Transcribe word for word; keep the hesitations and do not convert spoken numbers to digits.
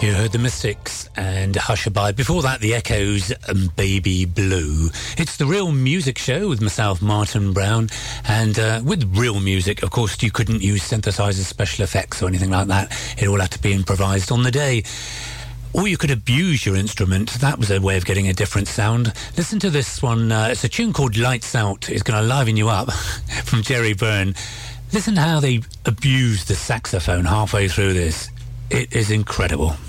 You heard the Mystics and Hushabye. Before that, the Echoes and Baby Blue. It's the Real Music Show with myself, Martin Brown. And uh, with real music, of course, you couldn't use synthesizers, special effects or anything like that. It all had to be improvised on the day. Or you could abuse your instrument. That was a way of getting a different sound. Listen to this one. Uh, it's a tune called Lights Out. It's going to liven you up from Jerry Byrne. Listen to how they abuse the saxophone halfway through this. It is incredible.